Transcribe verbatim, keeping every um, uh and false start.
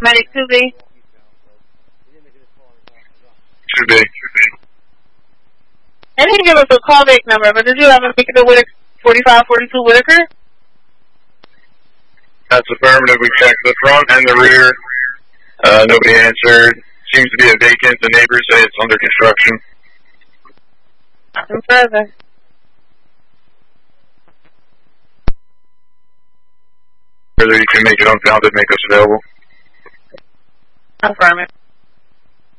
Medic two B. two B. I didn't give us a callback number, but did you have a make it Whitaker, forty-five forty-two Whitaker? That's affirmative. We checked the front and the rear. Uh, nobody answered. Seems to be a vacant. The neighbors say it's under construction. Nothing further. Further, you can make it unfounded, make us available. Affirmative.